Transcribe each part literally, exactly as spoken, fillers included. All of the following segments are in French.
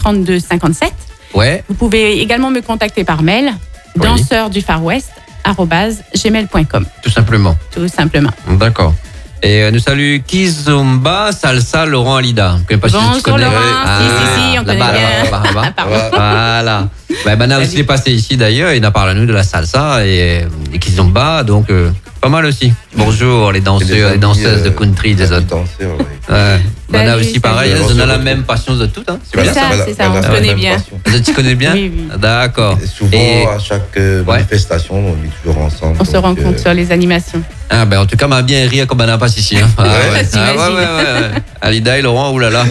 trente-deux cinquante-sept. Ouais. Vous pouvez également me contacter par mail, Oui. danseur du Far West arobase gmail point com. Tout simplement. Tout simplement. D'accord. Et euh, nous salue Kizomba, Salsa, Laurent Alida. Je connais pas si Bonjour tu connais. Laurent, Ah, si, si, si, on connaît là-bas, bien. là-bas, là-bas. Ah, pardon. Voilà. Bah, Bana aussi est passé ici d'ailleurs, il a parlé à nous de la salsa et, et Kizomba, donc euh, pas mal aussi. Bonjour les danseurs, Et les, amis, danseuses de euh, country des amis autres. danseurs, oui. Ouais. Bana Salut, aussi pareil, salut. elles ont la même passion de toutes. Hein. C'est bien. ça, Voilà, c'est ça, voilà, on se la connaît même bien. passion. Vous tu connais bien. Oui, oui. D'accord. Et souvent, Et- à chaque euh, Ouais. manifestation, on est toujours ensemble. On se donc, rencontre euh, sur les animations. Ah ben en tout cas, m'a bien ri comme Bana passe ici. Hein. Ah, ouais. T'imagines. Ah, ouais, ouais, ouais, ouais. Alida et Laurent, oulala.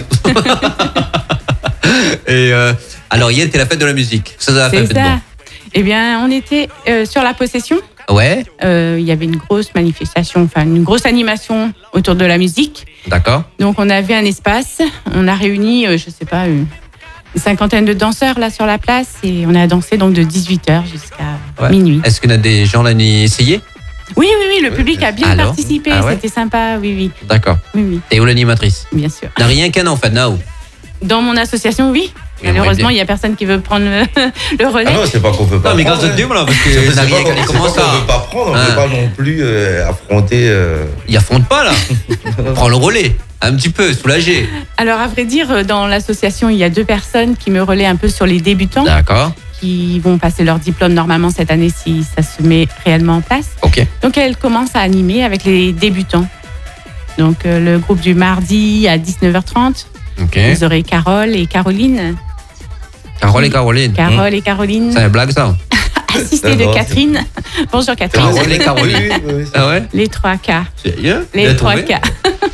Et euh, alors hier, c'était la fête de la musique. Ça, ça a fait C'est un peu de ça. Eh bien, on était euh, sur la possession. bon. Ouais, Euh, Il y avait une grosse manifestation, enfin une grosse animation autour de la musique. d'accord. Donc, on avait un espace. On a réuni, euh, je sais pas, une, une cinquantaine de danseurs là sur la place et on a dansé donc de dix-huit heures jusqu'à Ouais. minuit. Est-ce qu'il y a des gens là qui essayé? Oui, oui, oui, le public a bien Alors participé. Ah ouais C'était sympa, oui, oui, D'accord. oui, oui, Et où l'animatrice? bien sûr. N'a rien qu'un en fait, non? Dans mon association, oui. Oui, Malheureusement, oui, il y a personne qui veut prendre le, le relais. Ah non, c'est pas qu'on veut pas Non, mais prendre. grâce à Dieu, voilà, parce que C'est n'a pas rien qu'on qu'elle c'est commence pas qu'on à. veut pas prendre, on ne Ah. veut pas non plus euh, affronter. euh, Il affronte pas là. Prends le relais. Un petit peu, soulagé. Alors, à vrai dire, dans l'association, il y a deux personnes qui me relaient un peu sur les débutants D'accord. qui vont passer leur diplôme normalement cette année si ça se met réellement en place. Ok. Donc, elles commencent à animer avec les débutants. Donc, euh, le groupe du mardi à dix-neuf heures trente, Ok. vous aurez Carole et Caroline. Carole et Caroline. Carole et Caroline, C'est une blague ça? assistée de Non, Catherine. Bonjour Catherine. Carole et Caroline. Oui, oui, oui, c'est- Ah ouais? Les trois K. Sérieux? Les Bien trois trouvé. K.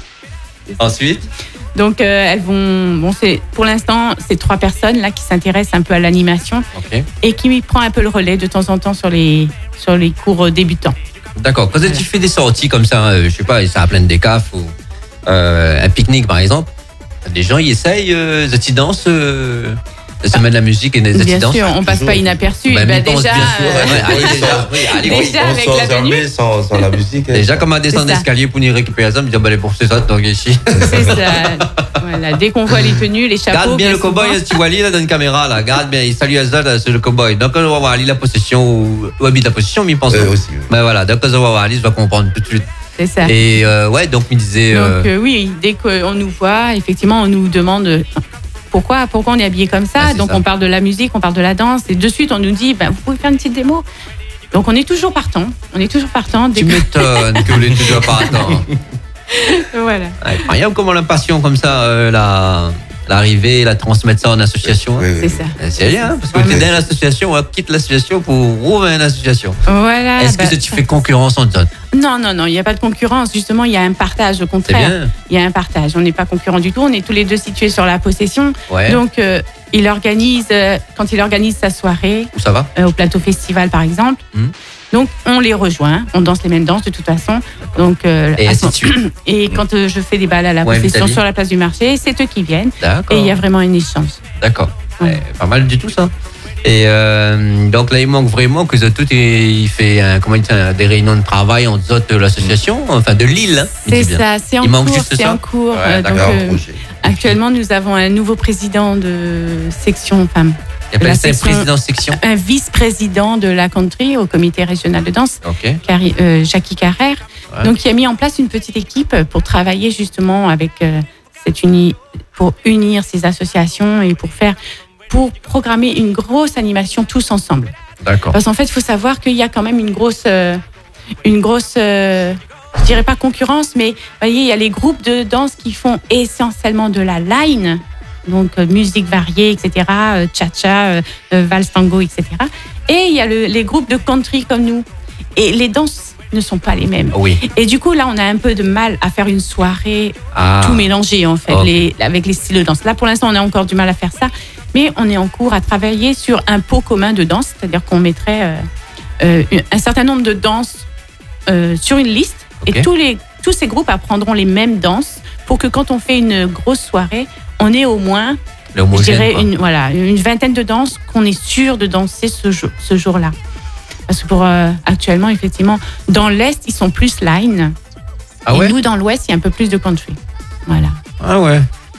Ensuite? Donc, euh, elles vont. Bon, c'est pour l'instant, c'est trois personnes là qui s'intéressent un peu à l'animation Ok. et qui prend un peu le relais de temps en temps sur les sur les cours débutants. D'accord. Quand tu fais des sorties comme ça, euh, je sais pas, ça à pleine des cafes ou euh, un pique-nique par exemple, des gens ils essayent euh, des petites danses, euh, de se mettre de la musique et des Bien petites danses. sûr, on passe toujours. pas inaperçu. Bah, Ben, mi-temps, déjà, bien sûr, euh, ouais, allez, Oui, déjà, sans- oui, allez, Déjà, oui. on avec sort la jamais venue. sans, sans la musique. hein. Déjà, comme à descendre C'est ça. l'escalier pour y récupérer ça, me dire, bah, allez, pour c'est ça, donc ici. c'est ça. Voilà. Dès qu'on voit les tenues, les chapeaux. Garde bien le souvent. cowboy, tu vois, là, dans une caméra, là. Garde bien, il salue Azad, là, c'est le cowboy. Donc, on va voir Ali la possession, ou, ou habite la possession, mais il pense. Euh, aussi, oui. Ben voilà, donc, on va voir Ali, je vais comprendre tout de suite. C'est ça. Et, euh, ouais, donc, il me disait. Donc euh, euh, oui, dès qu'on nous voit, effectivement, on nous demande euh, pourquoi, pourquoi on est habillé comme ça. Ah, c'est Donc ça. on parle de la musique, on parle de la danse, et de suite on nous dit, ben, vous pouvez faire une petite démo. Donc on est toujours partant. On est toujours partant. Dès tu que- m'étonnes que vous l'êtes toujours pas attendre. Voilà. Incroyable comment la passion comme ça, euh, la, l'arrivée, la transmettre ça en association. Oui, hein. oui, C'est oui. ça. Euh, C'est rien, parce que Ouais, tu es mais- dans l'association, on quitte l'association pour rouvrir une association. Voilà. Est-ce ben, que tu fais concurrence entre autres? Non, non, non, il n'y a pas de concurrence. Justement, il y a un partage. Au C'est contraire, bien. il y a un partage. On n'est pas concurrents du tout. On est tous les deux situés sur la possession. Ouais. Donc euh, il organise, euh, quand il organise sa soirée, Où ça va? euh, au plateau festival par exemple. Mhm. Donc on les rejoint, on danse les mêmes danses de toute façon. Donc euh, Et à ainsi son- de suite. et quand euh, je fais des balles à la Ouais, possession Vitaly. sur la place du marché, c'est eux qui viennent D'accord. et il y a vraiment un échange. D'accord. Ouais. Ouais, pas mal du tout ça. Et euh, donc là, il manque vraiment que tout il fait un, comment il dit, un- des réunions de travail entre autres de l'association, enfin de Lille. Hein, il C'est dit bien. ça, c'est en Il manque cours, juste c'est ça en cours. Ouais, Euh, donc d'accord. Un euh, projet. actuellement nous avons un nouveau président de section femme, Il appelle la ça un section- président de section. un vice-président de la country au comité régional de danse. Ok. Carri- euh, Jackie Carrère. Ouais. Donc, qui a mis en place une petite équipe pour travailler justement avec euh, cette uni, pour unir ces associations et pour faire, pour programmer une grosse animation tous ensemble. D'accord. Parce qu'en fait, il faut savoir qu'il y a quand même une grosse, euh, une grosse, euh, je dirais pas concurrence, mais vous voyez, il y a les groupes de danse qui font essentiellement de la line, donc euh, musique variée, et cetera, euh, cha-cha, euh, euh, valse tango, et cetera. Et il y a le- les groupes de country comme nous. Et les danses ne sont pas les mêmes. Oui. Et du coup, là, on a un peu de mal à faire une soirée Ah. tout mélangé, en fait, Ok. les, avec les styles de danse. Là, pour l'instant, on a encore du mal à faire ça, mais on est en cours à travailler sur un pot commun de danse, c'est-à-dire qu'on mettrait euh, euh, un certain nombre de danses euh, sur une liste, Ok. et tous, les, tous ces groupes apprendront les mêmes danses pour que quand on fait une grosse soirée, on ait au moins, Le je homogène, dirais, quoi. une, voilà, une vingtaine de danses qu'on est sûr de danser ce, jour, ce jour-là. Parce que pour euh, actuellement, effectivement, dans l'Est, ils sont plus line. Ah et ouais? nous, dans l'Ouest, il y a un peu plus de country. Voilà. Ah ouais.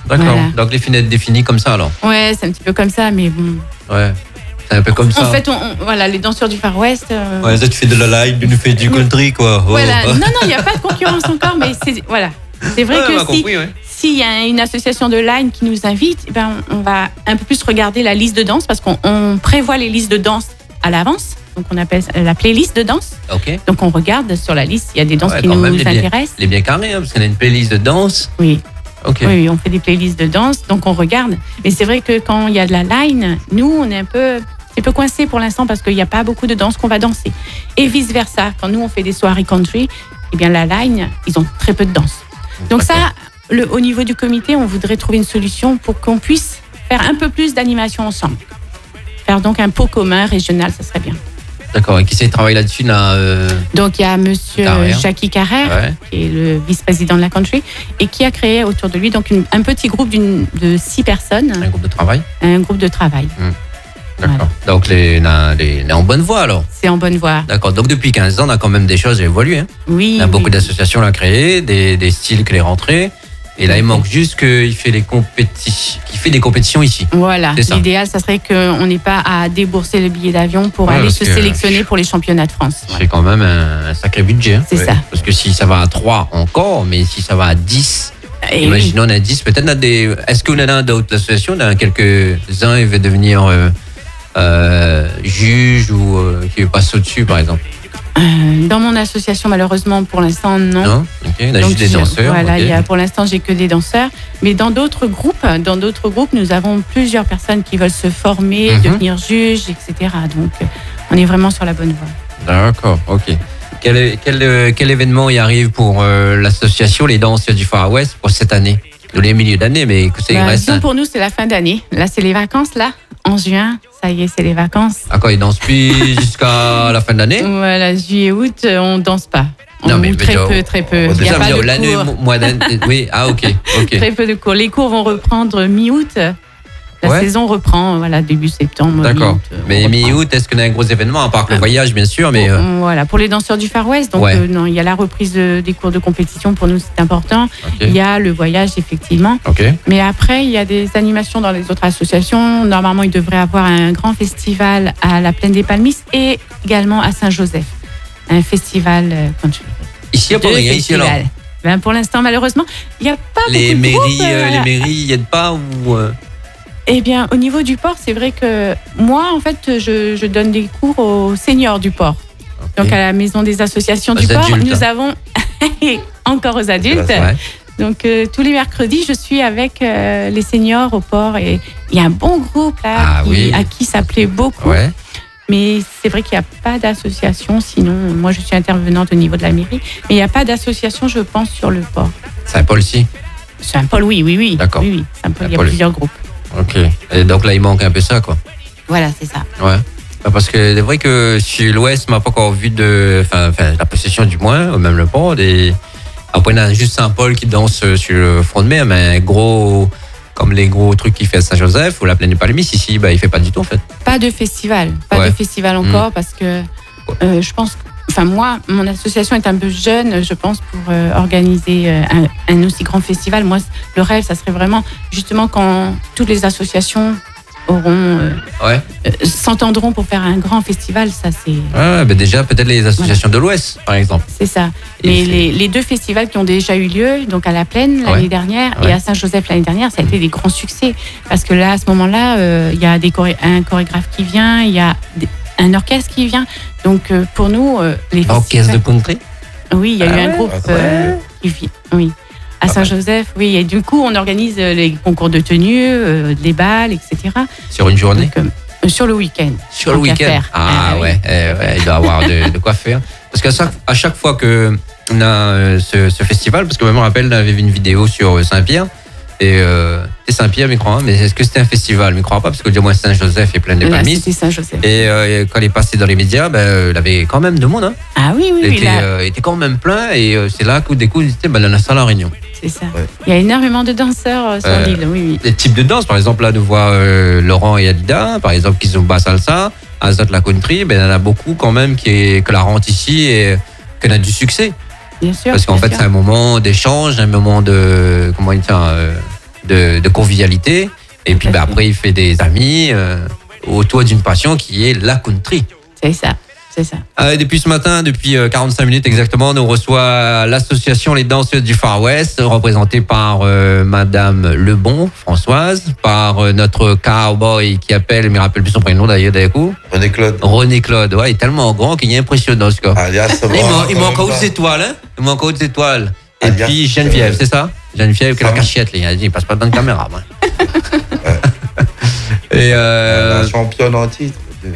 D'accord. Voilà. Donc les fenêtres définies comme ça alors. Ouais, c'est un petit peu comme ça, mais bon. Ouais. C'est un peu comme ça. En fait, on, on- voilà, les danseurs du Far West. euh, Ouais, ça tu fais de la line, tu nous fais du country quoi. Oh. Voilà. Non, non, il n'y a pas de concurrence encore, mais c'est voilà. C'est vrai Ouais, on a que si compris, ouais. s'il y a une association de line qui nous invite, eh ben on va un peu plus regarder la liste de danse parce qu'on on prévoit les listes de danse à l'avance. Donc on appelle ça la playlist de danse. Ok. Donc on regarde sur la liste, il y a des danses Ouais, qui quand nous même, les bien- intéressent. Elle est bien carrée, hein, parce qu'on a une playlist de danse. Oui. Ok. Oui, oui, on fait des playlists de danse, donc on regarde. Mais c'est vrai que quand il y a de la line, nous, on est un peu, c'est un peu coincé pour l'instant parce qu'il n'y a pas beaucoup de danse qu'on va danser. Et vice versa, quand nous on fait des soirées country, eh bien la line, ils ont très peu de danse. Donc ça, le, au niveau du comité, on voudrait trouver une solution pour qu'on puisse faire un peu plus d'animation ensemble. Faire donc un pot commun régional, ça serait bien. D'accord. Et qui c'est travaille là-dessus là euh... Donc il y a Monsieur Carrère. Jackie Carrère, Ouais. qui est le vice-président de la country, et qui a créé autour de lui donc une- un petit groupe d'une- de six personnes, Un groupe de travail. un groupe de travail. D'accord. Voilà. Donc les, les, les, les en bonne voie alors. C'est en bonne voie. D'accord. Donc depuis quinze ans, on a quand même des choses à évoluer. Hein. Oui. On a beaucoup oui. d'associations à créer, des, des styles qui les rentrés. Et là, il manque juste qu'il fait les compétitions, qu'il fait des compétitions ici. Voilà. C'est ça. L'idéal, ça serait qu'on n'ait pas à débourser le billet d'avion pour Ouais, aller parce se que- sélectionner pour les championnats de France. C'est quand même un, un sacré budget. Hein. C'est Ouais. ça. Parce que si ça va à trois encore, mais si ça va à dix, Et imaginons on a dix, peut-être on a des. Est-ce qu'on en a d'autres associations? On a quelques-uns qui veulent devenir euh, euh, juge ou euh, qui passent au-dessus, par exemple. euh, dans mon association, malheureusement, pour l'instant, non. Non. Ok. On a Donc, juste des j'ai- danseurs. Voilà, ok. il y a, pour l'instant, j'ai que des danseurs. Mais dans d'autres groupes, dans d'autres groupes, nous avons plusieurs personnes qui veulent se former, Mhm. devenir juges, et cetera. Donc, euh, on est vraiment sur la bonne voie. D'accord. Ok. Quel, est- quel, euh, quel événement y arrive pour euh, l'association Les Danseurs du Far West pour cette année? Nous les milieux d'année, mais que c'est Bah, reste. disons, pour nous, c'est la fin d'année. Là, c'est les vacances, là, en juin. Ça y est, c'est les vacances. Ah, quoi, ils dansent plus jusqu'à la fin de l'année? Voilà, juillet, août, euh, on danse pas. Non, On- mais très déjà, peu, très peu. on- Il y a Ça pas veut dire de l'année, cours. mo- mois d'année. Oui, ah, ok. Ok. Très peu de cours. Les cours vont reprendre mi-août. La Ouais. saison reprend, voilà, début septembre. D'accord. mi-août, euh, on Mais reprend. mi-août, est-ce qu'on a un gros événement, à part que le voyage, bien sûr, mais. euh, Voilà, pour les danseurs du Far West. Donc, Ouais. euh, non, il y a la reprise de- des cours de compétition. Pour nous, c'est important. ok. Il y a le voyage, effectivement. Ok. Mais après, il y a des animations dans les autres associations. Normalement, il devrait y avoir un grand festival à la Plaine des Palmis et également à Saint-Joseph. Un festival euh, country. Ici, à Deux Pont-Ringlet, ici, alors. festivals. Ben, pour l'instant, malheureusement, il n'y a pas Les beaucoup de groupes, mairies, euh, euh, les mairies, y aident pas ou. euh, Eh bien, au niveau du port, c'est vrai que moi, en fait, je, je donne des cours aux seniors du port. ok. Donc, à la maison des associations Aux du port, adultes, nous hein. avons encore aux adultes. Ouais. Donc, euh, tous les mercredis, je suis avec euh, les seniors au port et il y a un bon groupe là Ah qui- oui. à qui ça plaît beaucoup. Ouais. Mais c'est vrai qu'il n'y a pas d'association. Sinon, moi, je suis intervenante au niveau de la mairie. Mais il n'y a pas d'association, je pense, sur le port. Saint-Paul-ci. Saint-Paul, oui, oui, oui. D'accord. Oui, oui. Saint-Paul, il y a Saint-Paul. plusieurs groupes. Ok. Et donc là, il manque un peu ça, quoi. Voilà, c'est ça. Ouais. Bah, parce que c'est vrai que sur l'Ouest, on m'a pas encore vu de. Enfin, enfin, la possession du moins, ou même le port. Des... Après, on a juste Saint-Paul qui danse sur le front de mer, mais un gros. Comme les gros trucs qu'il fait à Saint-Joseph ou la Plaine des Palmis, ici, bah, il fait pas du tout, en fait. Pas de festival. Pas Ouais. de festival encore parce que euh, je pense. Enfin, moi, mon association est un peu jeune, je pense, pour euh, organiser euh, un, un aussi grand festival. Moi, le rêve, ça serait vraiment justement quand toutes les associations auront euh, Ouais. euh, s'entendront pour faire un grand festival. Ça, c'est Ouais, bah déjà, peut-être les associations de l'Ouest, par exemple. c'est ça. Et Mais c'est- les, les deux festivals qui ont déjà eu lieu, donc à la Plaine l'année Ouais. dernière Ouais. et à Saint-Joseph l'année dernière, ça a été des grands succès. Parce que là, à ce moment-là, euh, il y a des choré- un chorégraphe qui vient, il y a des- un orchestre qui vient. Donc euh, pour nous, euh, les Orchestre de festivals- country. Oui, il y a Ah eu un ouais? groupe Incroyable. euh, qui vient. Oui. À Ah ouais. Saint-Joseph, oui. Et du coup, on organise euh, les concours de tenue, euh, les balles, et cetera. Sur une journée. Donc, euh, sur le week-end. Sur le Tant qu'à week-end. faire. Ah, Ah, oui. ouais, eh ouais, il doit avoir de, de quoi faire. Parce qu'à chaque, à chaque fois que on a euh, ce, ce festival, parce que moi, je me rappelle, on avait vu une vidéo sur euh, Saint-Pierre. Et euh, c'est Saint-Pierre, je crois, mais est-ce que c'était un festival? Je ne crois pas, parce que du moins Saint-Joseph est plein de Là, Palmis. c'était Saint-Joseph. Et euh, quand il est passé dans les médias, ben, euh, il avait quand même de monde. Hein. Ah oui, oui, Il oui. était, là, euh, il était quand même plein. Et euh, c'est là qu'au découp, il était ben, dans la salle en réunion. c'est ça. Ouais. Il y a énormément de danseurs euh, sur Euh, l'île, oui, oui. Les types de danse, par exemple, là, nous voit euh, Laurent et Alida, par exemple, qui zumba salsa, Azat la country, ben, il y en a beaucoup quand même qui, est, que la rentre ici et qu'on a du succès. Bien sûr. Parce qu'en bien fait, sûr. c'est un moment d'échange, un moment de. Comment il tient euh, de, de convivialité. Et puis bah, après, il fait des amis euh, autour d'une passion qui est la country. C'est ça, c'est ça. Euh, depuis ce matin, depuis euh, quarante-cinq minutes exactement, on reçoit l'association Les Danseuses du Far West, représentée par euh, Madame Lebon, Françoise, par euh, notre cowboy qui appelle, mais je ne me rappelle plus son prénom d'ailleurs, d'un coup. René Claude. René Claude, ouais, il est tellement grand qu'il est impressionnant ce gars. Alias, il manque, il manque encore des étoiles, hein. Il manque encore des étoiles. Et Alias, puis Geneviève, euh, c'est ça Geneviève, qui a la Sam. cachette, là. Il a dit, il passe pas dans la caméra, moi. Ouais. Et euh, La championne en titre. de-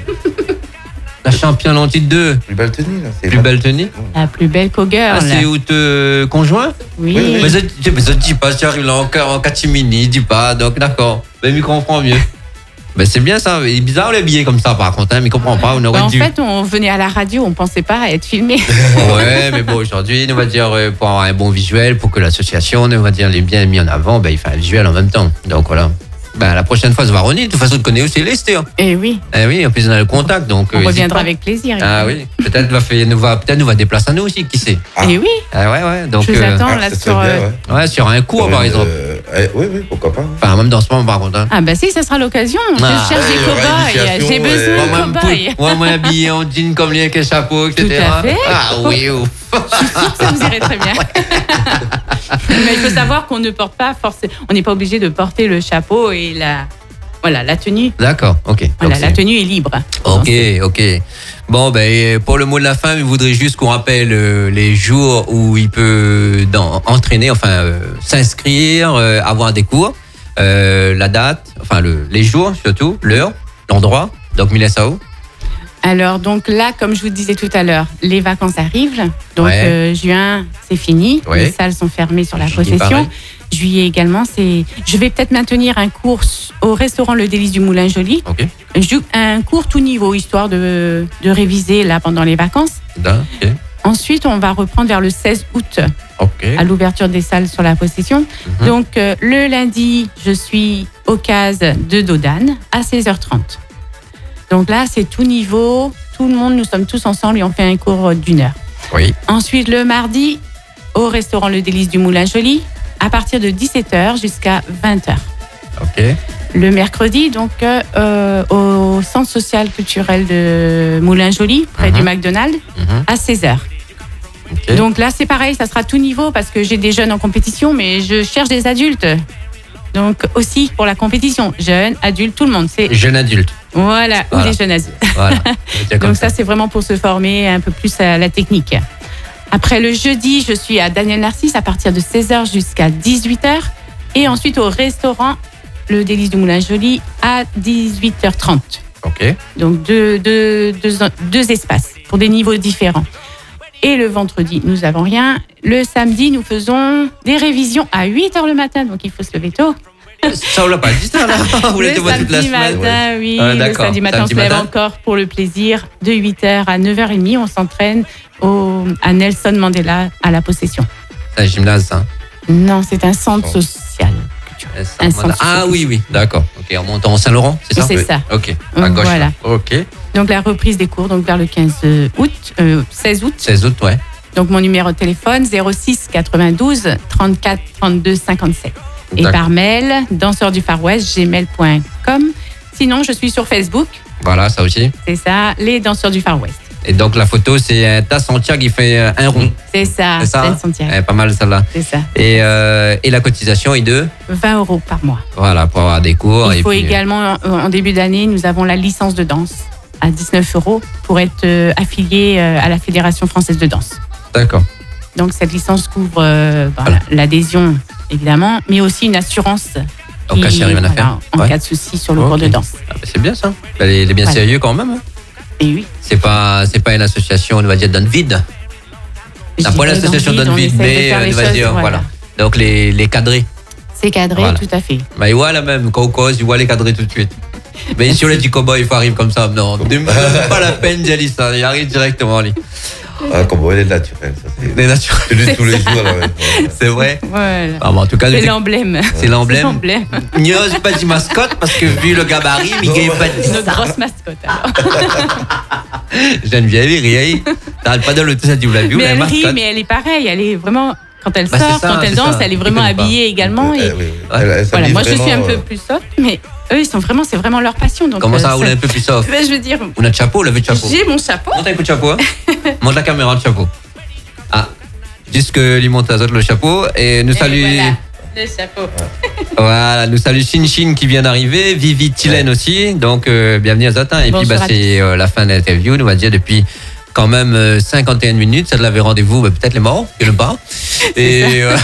la championne en titre deux, Plus belle tenue, là. c'est plus pas- belle tenue. La plus belle cowgirl. Ah, c'est où te conjoint? Oui. Oui, oui. Mais ça, mais ça dit pas, tu arrives là encore en catimini, dis pas, donc d'accord. Mais il comprend mieux. Ben c'est bien ça, il est bizarre le billet comme ça par contre, hein, mais il comprend pas, on aurait Bah, en dû. fait, on venait à la radio, on pensait pas être filmé. Ouais, mais bon, aujourd'hui, on va dire, euh, pour avoir un bon visuel, pour que l'association, on va dire, l'ait bien mis en avant, ben il fait un visuel en même temps. Donc voilà. Ben la prochaine fois, ça va Ronnie, de toute façon, tu connais aussi Lester. Et oui, Eh oui, en plus, on a le contact, donc. on euh, hésite reviendra pas. avec plaisir. Ah oui, peut-être va faire, nous va, peut-être nous va déplacer à nous aussi, qui sait. Ah. Et oui, Ah ouais, ouais, donc. je vous euh, attends Ah, là ça sur. serait bien, euh, ouais. ouais, sur un cours, par Euh, exemple. eh, oui, oui, pourquoi pas. Enfin, même dans ce moment, par contre. Hein. Ah bah si, ça sera l'occasion. Ah. Je cherche des Il y aura cobayes. initiation, J'ai ouais. besoin Moi, de moi, cobayes. moi, moi, habillé en jean comme lui avec un chapeau, et cetera. Tout à fait. Ah oui, ouf. Ça vous irait très bien. Mais il faut savoir qu'on ne porte pas forcément. On n'est pas obligé de porter le chapeau et la. Voilà, la tenue. D'accord, ok. Voilà, Donc, la c'est- tenue est libre. Ok, ok. Bon, ben, pour le mot de la fin, je voudrais juste qu'on rappelle euh, les jours où il peut dans, entraîner, enfin, euh, s'inscrire, euh, avoir des cours, euh, la date, enfin, le, les jours surtout, l'heure, l'endroit. Donc, Milessao. Alors, donc là, comme je vous disais tout à l'heure, les vacances arrivent. Donc, Ouais. euh, juin, c'est fini. Ouais. Les salles sont fermées sur la Juillet, pareil. possession. Juillet également, c'est. Je vais peut-être maintenir un cours au restaurant Le Délice du Moulin Joli. Ok. Je- Un cours tout niveau, histoire de, de réviser là pendant les vacances. Da, ok. Ensuite, on va reprendre vers le seize août Ok. à l'ouverture des salles sur la possession. Mhm. Donc, euh, le lundi, je suis au case de Dodane à seize heures trente. Donc là, c'est tout niveau, tout le monde, nous sommes tous ensemble et on fait un cours d'une heure. Oui. Ensuite, le mardi, au restaurant Le Délice du Moulin Joli, à partir de dix-sept heures jusqu'à vingt heures. Ok. Le mercredi, donc, euh, au centre social culturel de Moulin Joli, près Mhm. du McDonald's, Mhm. à seize heures. Ok. Donc là, c'est pareil, ça sera tout niveau parce que j'ai des jeunes en compétition, mais je cherche des adultes. Donc aussi pour la compétition, jeunes, adultes, tout le monde. C'est Jeune adulte. voilà, Voilà. ou les jeunes adultes. Voilà. On va dire comme Donc ça, c'est vraiment pour se former un peu plus à la technique. Après le jeudi, je suis à Daniel Narcisse à partir de seize heures jusqu'à dix-huit heures. Et ensuite au restaurant Le Délice du Moulin Joli à dix-huit heures trente. Ok. Donc deux, deux, deux, deux espaces pour des niveaux différents. Et le vendredi, nous n'avons rien. Le samedi, nous faisons des révisions à huit heures le matin, donc il faut se lever tôt. Ça, on l'a pas dit, ça, là. Vous Le l'avez voir toute la samedi semaine. matin, oui. Ah, le d'accord. samedi matin, Samedi on se lève matin. encore pour le plaisir. De huit heures à neuf heures trente, on s'entraîne au, à Nelson Mandela à la possession. C'est un gymnase, ça. Non, c'est un centre social. Un centre Ah social. oui, oui, d'accord. Ok, en montant en Saint-Laurent, c'est ça C'est Oui. ça. Ok, à gauche. Voilà. là. Ok. Donc la reprise des cours, donc vers le quinze août, euh, seize août. seize août, ouais. Donc mon numéro de téléphone zéro six quatre-vingt-douze trente-quatre trente-deux cinquante-sept. Et D'accord. par mail, danseur du Far West, gmail point com. Sinon, je suis sur Facebook, Voilà, ça aussi. c'est ça, les danseurs du Far West. Et donc la photo, c'est un tas entier qui fait euh, un rond. C'est ça, C'est ça Seine hein Santiago. Eh, Pas mal celle-là. C'est ça. Et, euh, et la cotisation est de vingt euros par mois. Voilà, pour avoir des cours. Il et faut puis, également, en, en début d'année, nous avons la licence de danse à dix-neuf euros pour être euh, affilié euh, à la Fédération française de danse. D'accord. Donc cette licence couvre euh, ben, Voilà. l'adhésion, évidemment, mais aussi une assurance En cas s'il arrive une affaire. en Ouais. cas de souci sur le Ok. cours de danse. Ah, bah, c'est bien ça. Elle est, elle est bien Voilà. sérieux quand même. hein. Et oui. C'est pas, c'est pas une association, on va dire, d'un vide. je C'est pas dirais l'association dans le d'un vide, vide, on essaie de mais faire euh, les on va choses, dire, voilà. voilà. Donc les, les cadrés. C'est cadré, Voilà. tout à fait. Bah, il voit la même, quand on cause, il voit les cadrés tout de suite. Mais sur les petits cow-boys, il faut arriver comme ça. Non, même pas la peine d'y aller, ça. Il arrive directement, lui. Ah, comme elle est naturelle, ça c'est. Les naturels. C'est de tous les jours, là. ouais. C'est vrai. Voilà. Ah, bon, en tout cas, C'est c'est l'emblème. c'est l'emblème. l'emblème. N'ose pas dit mascotte parce que vu le gabarit, il gagne pas de Notre grosse mascotte. alors. Geneviève, il rit. T'arrêtes pas de le tout ça, tu l'as vu, Mais la elle rit, mascotte. mais elle est pareille. Elle est vraiment quand elle Bah, sort, c'est ça, quand elle c'est danse, ça. elle est vraiment Ils connaissent pas. habillée également. Eh, Et, oui, oui. Ouais. Elle- elle voilà, s'habille moi je suis un vraiment, peu euh, plus soft, mais eux, ils sont vraiment, c'est vraiment leur passion. Donc, Comment euh, ça, on est un peu plus soft? Ben, je veux dire, On a de chapeau, levé de chapeau. j'ai mon chapeau. Monte un coup de chapeau. Hein. Monte la caméra, le chapeau. Ah, juste que lui monte à autres le chapeau. Et nous Et salue. voilà, le chapeau. Voilà, nous salue Shin Shin qui vient d'arriver, Vivi Tilen aussi, donc euh, bienvenue à Zotin. Et puis Bonjour bah, à c'est euh, la fin de l'interview, nous va dire depuis quand même euh, cinquante et une minutes, ça de l'avait rendez-vous, bah, peut-être les morts, que le pas. Et euh,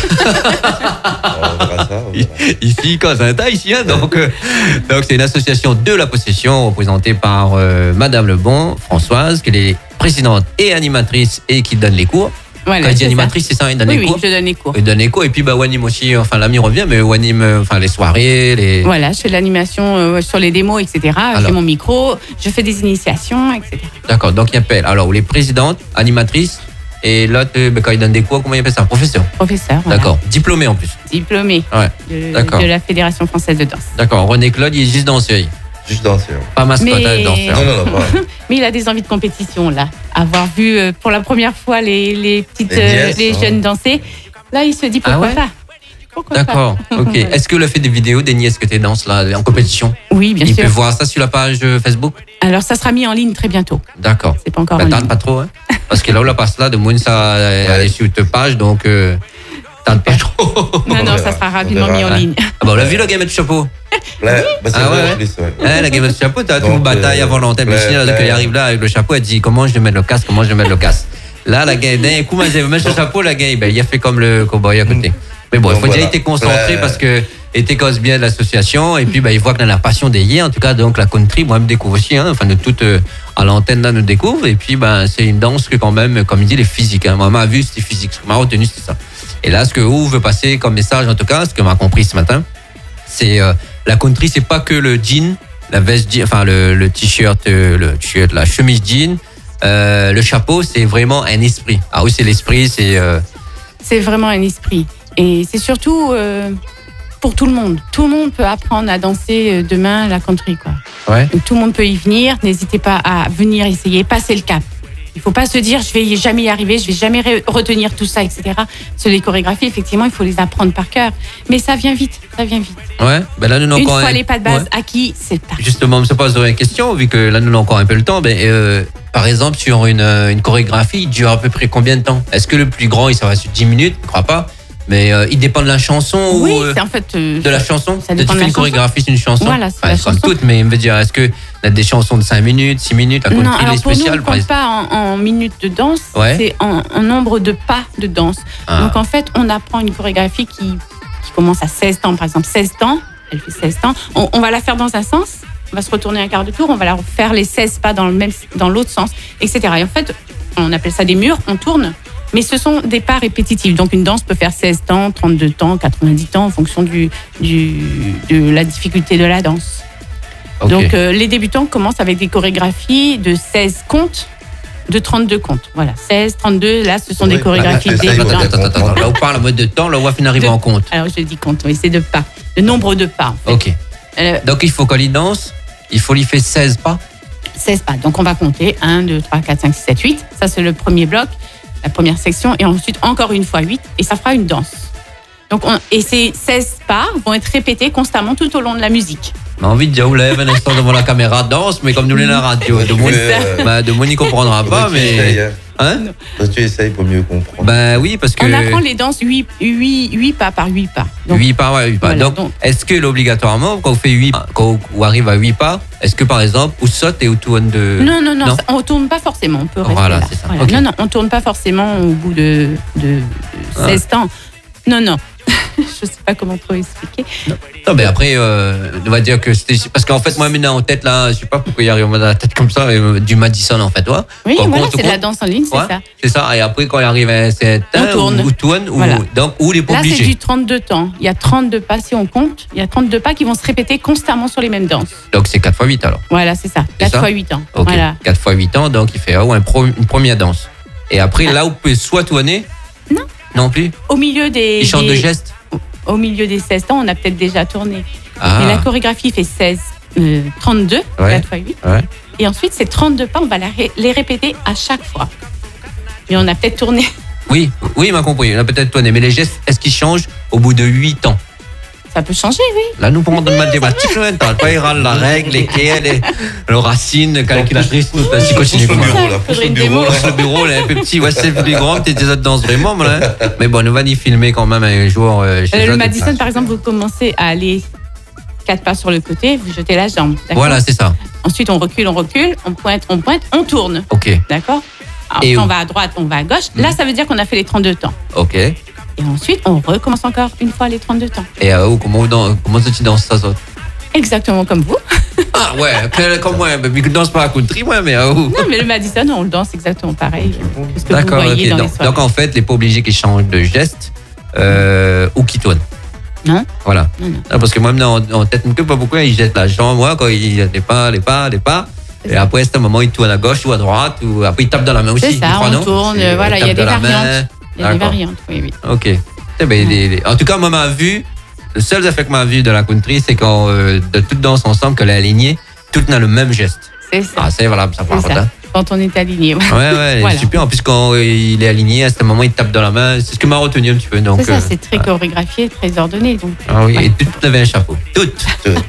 On verra ça. on verra. ici, Cosinta, ici, hein, donc euh, donc c'est une association de la possession représentée par euh, Madame Lebon, Françoise, qui est présidente et animatrice et qui donne les cours. Voilà, Quand il dit c'est ça. animatrice, c'est ça, il donne Oui, les oui, cours. je donne les cours. Il donne les cours et puis bah Wanim aussi, enfin l'ami revient, mais Wanim, euh, enfin les soirées, les. Voilà, je fais de l'animation euh, sur les démos, et cetera. Je Alors. fais mon micro, je fais des initiations, et cetera. D'accord, donc il appelle. Alors, vous les présidentes, animatrices, et l'autre, euh, ben, quand il donne des cours, comment il appelle ça? Professeur. Professeur, voilà. D'accord, diplômé en plus. Diplômé Ouais, de, d'accord. de la Fédération française de danse. D'accord, René Claude, il est juste danseur. Juste danser. hein. Pas mascotte, Mais- hein, danseur. Non, non, non, pas. Mais il a des envies de compétition, là. Avoir vu euh, pour la première fois les, les petites, Les euh, nièces, les hein. jeunes danser, là, il se dit pourquoi Ah ouais pas. Pourquoi pas. D'accord, ok. Est-ce que le fait des vidéos des nièces que tu danses là, en compétition? Oui, bien Il sûr. peut voir ça sur la page euh, Facebook? Alors, ça sera mis en ligne très bientôt. D'accord. C'est pas encore Bah, en tarde ligne. pas trop, hein. Parce que là où la passe là, de moins ça elle est sur ta page, donc euh, tarde pas trop. Non, On non, verra, ça sera on rapidement verra. mis en Ouais. ligne. Ah bah, on l'a vu le game de chapeau. Là, bah, c'est Ah vrai, ouais, en plus, ouais. Hein, la game de chapeau, t'as tout une Donc, bataille euh, avant l'antenne. Mais ouais, sinon, ouais. quand il arrive là avec le chapeau, elle dit comment je vais mettre le casque, comment je vais mettre le casque. Là, la gars, d'un coup, elle met le chapeau, la gars, ben, il a fait comme le cowboy à côté. Mais bon, il Donc, faut déjà voilà. être concentré Ouais. parce que il était cause bien de l'association et puis ben, il voit que dans la passion des hier, en tout cas, donc la country, moi, je me découvre aussi, hein, enfin, de toute euh, à l'antenne, là, nous découvre. Et puis, ben, c'est une danse que, quand même, comme il dit, les physiques. Hein. Moi, m'a vu, c'était physique. Ce que m'a retenu, c'était ça. Et là, ce que vous veut passer comme message, en tout cas, ce que m'a compris ce matin, c'est euh, la country, c'est pas que le jean, la veste jean, enfin le, le t-shirt, euh, le t-shirt, la chemise jean, euh, le chapeau, c'est vraiment un esprit. Ah oui, c'est l'esprit, c'est euh, C'est vraiment un esprit. Et c'est surtout euh, pour tout le monde. Tout le monde peut apprendre à danser euh, demain la country, quoi. ouais. Donc, tout le monde peut y venir. N'hésitez pas à venir essayer, passer le cap. Il faut pas se dire je vais jamais y arriver, je vais jamais re- retenir tout ça, et cetera. Sur les chorégraphies, effectivement, il faut les apprendre par cœur. Mais ça vient vite, ça vient vite. Ouais. Ben là, nous, nous Une encore fois un- les pas de base ouais. acquis, c'est parti. Justement, on me pose une question, vu que là, nous avons encore un peu le temps. Ben, euh, par exemple, sur une, euh, une chorégraphie, il dure à peu près combien de temps? Est-ce que le plus grand, il ça va sur dix minutes? Je crois pas. Mais euh, il dépend de la chanson Oui, ou euh, c'est en fait. euh, de la chanson? ça Tu dépend de fais la une chanson. chorégraphie sur une chanson? Voilà, c'est Enfin, la comme chanson. toutes, mais je veux dire, est-ce que y a des chansons de cinq minutes, six minutes, à Non, country, alors les pour nous, on spéciales, ne par compte exemple? pas en, en minutes de danse, Ouais. c'est en, en nombre de pas de danse. Ah. Donc en fait, on apprend une chorégraphie qui, qui commence à seize temps, par exemple seize temps, elle fait seize temps. On, on va la faire dans un sens, on va se retourner un quart de tour, on va la faire les seize pas dans le même, dans l'autre sens, et cetera. Et en fait, on appelle ça des murs, on tourne, mais ce sont des pas répétitifs. Donc une danse peut faire seize temps, trente-deux temps, quatre-vingt-dix temps en fonction du, du, de la difficulté de la danse. Ok. Donc euh, les débutants commencent avec des chorégraphies de seize comptes, de trente-deux comptes. Voilà, seize, trente-deux, là ce sont Oui, des chorégraphies bah, de c'est ça, il faut débutants. être- Attends, attends, attends. Là, on parle en mode de temps, là, on va finir arriver De- en compte. Alors je dis compte, oui, c'est de pas, le nombre de pas. En fait. Ok. Euh, Donc, il faut qu'on y danse, il faut lui faire seize pas. seize pas. Donc on va compter un, deux, trois, quatre, cinq, six, sept, huit. Ça c'est le premier bloc, la première section, et ensuite encore une fois huit, et ça fera une danse. Donc on, et ces seize pas vont être répétés constamment tout au long de la musique. On a envie de dire, ou lève un instant devant la caméra, danse, mais comme nous l'est la radio, de moi, Euh, bah, de moi, n'y comprendra faudrait pas, que tu essayes, mais. hein. Hein? Faudrait que tu essayes pour mieux comprendre. Ben oui, parce que. On apprend les danses huit, huit, huit pas par huit pas. Donc, huit pas, ouais, huit pas. Voilà, donc, donc- est-ce que obligatoirement, quand on fait huit, quand on arrive à huit pas, est-ce que par exemple, on saute et on tourne de. Non, non, non, non. ça- on tourne pas forcément. On peut rester Voilà, là. c'est ça. Voilà. Ok. Non, non, on tourne pas forcément au bout de, de, de Ah. seize temps. Non, non. Je sais pas comment trop expliquer. Non, mais après, euh, on va dire que c'était. Parce qu'en fait, moi, maintenant en tête, là, je sais pas pourquoi il arrive dans la tête comme ça, euh, du Madison, en fait, toi. Oui, Quand on voilà, compte, c'est on de la compte. danse en ligne, c'est Ouais, ça. c'est ça. Et après, quand il arrive à un certain, On tourne. Ou, ou tourne, ou, Voilà. donc, ou il est pas Là, c'est obligé. du trente-deux temps. Il y a trente-deux pas si on compte. Il y a trente-deux pas qui vont se répéter constamment sur les mêmes danses. Donc, c'est quatre fois huit alors. Voilà, c'est ça. C'est quatre ça fois huit ans. Ok. Voilà. quatre fois huit ans, donc il fait oh, un pro- une première danse. Et après, là, vous pouvez soit tourner. Non. Non plus. Au milieu des. Il chante de des- gestes. Au milieu des seize temps, on a peut-être déjà tourné. Ah. Mais la chorégraphie fait seize, euh, trente-deux, Ouais. quatre fois huit. Ouais. Et ensuite, ces trente-deux pas, on va la ré- les répéter à chaque fois. Mais on a peut-être tourné Oui, oui, il m'a compris. Là, peut-être toi, mais les gestes, est-ce qu'ils changent au bout de huit ans? Ça peut changer, oui. Là, nous pouvons demander mathématiques, t'as pas ira la règle, lesquelles, les, le racine, calculatrice, tout ça, si continue Pousse comme le ça. bureau, là. Pousse le bureau, là. Le bureau, là, un peu petit, ouais, c'est plus grand, t'es déjà dans vraiment, là. Mais bon, nous va y filmer quand même un jour euh, chez Euh, le eux. Madison, par exemple, vous commencez à aller quatre pas sur le côté, vous jetez la jambe. D'accord. Voilà, c'est ça. Ensuite, on recule, on recule, on pointe, on pointe, on tourne. Ok, D'accord. Après, Et où on va à droite, on va à gauche. Là, ça veut dire qu'on a fait les trente-deux temps. ok. Et ensuite, on recommence encore une fois les trente-deux temps. Et euh, comment, dans, comment tu danses ça, ça? Exactement comme vous. Ah ouais, que- comme moi, mais je danse pas à country, moi, mais euh, où? Non, mais le Madison, on le danse exactement pareil. Que ce que vous D'accord, voyez ok. dans les Donc, soirées. donc, en fait, les pas obligés qu'ils changent de geste euh, ou qu'ils tournent. Non. Voilà. Non, non. Ah, parce que moi, en, en tête, pas beaucoup, ils jettent la jambe, moi, quand il y a des pas, les pas, les pas. Et après, c'est un moment, ils tournent à gauche ou à droite, ou après, ils tapent dans la main aussi. C'est je ça, crois, on non tourne. C'est- Voilà, il y a tape des dans la main. variantes. Il y a des D'accord. variantes, oui, oui. Ok. Eh ben, les- les- en tout cas, moi, ma vue, le seul effet que m'a vu de la country, c'est quand euh, de toutes danses ensemble, que la lignée, toutes dans le même geste. C'est ça. Ah, c'est valable, ça par C'est contre. ça. hein. Quand on est aligné. Ouais, ouais, Voilà. C'est ça, euh, c'est très ah. chorégraphié, très ordonné. Donc, Ah oui, ouais. et toutes avaient un chapeau. Toutes.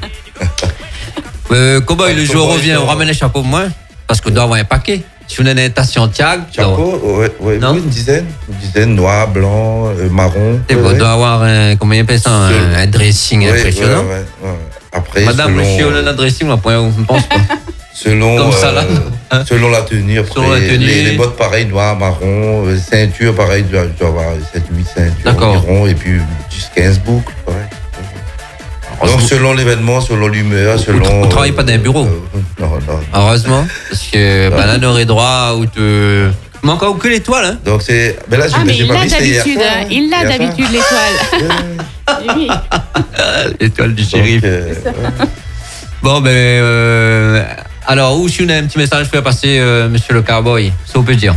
euh, Cowboy, le jour Cowboy, revient, on ça- ramène les chapeaux moi. Parce qu'on doit avoir un paquet. Si on a une invitation Thiago, Chapeau, ouais, ouais, Non. oui, une dizaine. Une dizaine, noir, blanc, euh, marron. on ouais, ouais. doit avoir un, comment il appelle ça, un, Seul. un dressing Ouais, impressionnant. ouais, ouais, ouais. Après, Madame, selon, monsieur, on a un dressing, on a on pense pas. selon, Comme ça, euh, là. Hein? selon la tenue. Après, Selon la tenue. Les, les bottes, pareil, noir, marron. euh, Ceinture, pareil, tu dois, tu dois avoir sept huit ceintures D'accord. environ. Et puis, dix quinze boucles, pareil. Donc, selon l'événement, selon l'humeur, selon. on travaille pas dans un bureau. euh, non, non. Heureusement, parce que bah, là, on aurait droit ou te. Il manque encore que l'étoile, hein. Donc, c'est. Mais là, je Ah, mais j'ai il pas l'a vu, c'était hier d'habitude. soir, hein. hein. Il l'a Hier soir. d'habitude, l'étoile. Ouais. Oui. L'étoile du Donc, shérif. euh, ouais. Bon, ben. Euh, alors, où si on a un petit message à passer, euh, monsieur le cowboy, ça on peut dire.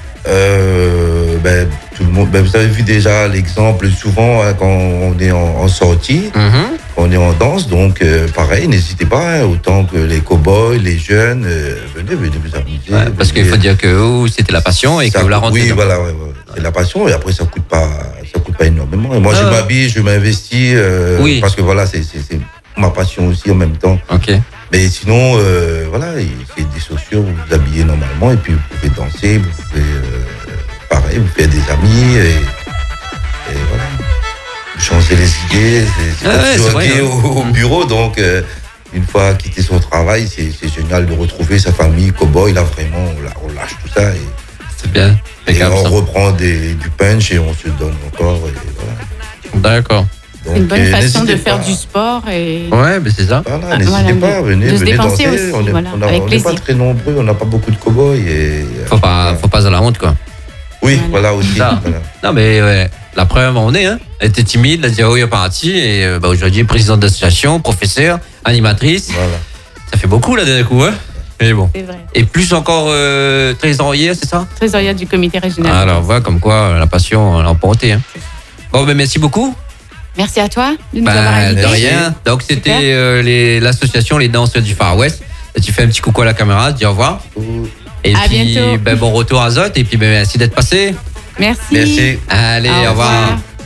Euh, ben, tout le monde, ben, vous avez vu déjà l'exemple souvent hein, quand on est en, en sortie, Mhm. quand on est en danse. Donc, euh, pareil, n'hésitez pas, hein, autant que les cow-boys, les jeunes, euh, venez, venez vous amuser. Ouais, parce qu'il venez. faut dire que oh, c'était la passion et que Ça vous la coûte- rentrez. Oui, dedans. voilà, ouais, ouais. C'est la passion et après ça coûte pas, ça coûte pas énormément. Et moi, Ah je ouais. m'habille, je m'investis, euh, Oui. parce que voilà, c'est c'est- c'est ma passion aussi en même temps. Ok. Mais sinon, euh, voilà, c'est des sociaux, vous vous habillez normalement et puis vous pouvez danser, vous pouvez, euh, pareil, vous faites des amis et, et voilà. Vous changez les idées, c'est c'est Ah comme ouais, si c'est on vrai, était hein. au, au bureau, donc euh, une fois quitté son travail, c'est c'est génial de retrouver sa famille, cow-boy, là vraiment, on, la- on lâche tout ça et, C'est bien. et Impeccable, on ça. reprend des, du punch et on se donne encore. Et voilà. D'accord. C'est une Donc, bonne euh, façon de n'hésitez faire pas. du sport et Ouais, mais c'est ça. Voilà, Ah, n'hésitez voilà, pas, de- venez, de se venez dépenser danser. aussi, on est, voilà, on a- avec on n'est plaisir. pas très nombreux, on n'a pas beaucoup de cow-boys. Et, Faut pas, faut pas à la honte, quoi. Oui, voilà aussi. Ça. Voilà. Non, mais ouais, la preuve, on est, hein. Elle était timide, elle a dit, oh, il est parti. Et euh, bah, aujourd'hui, présidente d'association, professeur, animatrice. Voilà. Ça fait beaucoup, là, d'un coup, hein. Mais bon. c'est vrai. Et plus encore euh, trésorier, c'est ça? Trésorière du comité régional. Alors, voilà, comme quoi, la passion l'a emporté, hein. Bon, ben, merci beaucoup. Merci à toi de nous avoir Ben, invités. de rien. Donc, c'était Super. euh, les- l'association Les Danses du Far West. Et tu fais un petit coucou à la caméra, tu dis au revoir. Et À puis, bientôt. ben, bon retour à Zot. Et puis, ben, merci d'être passé. Merci. Merci. Allez, au revoir.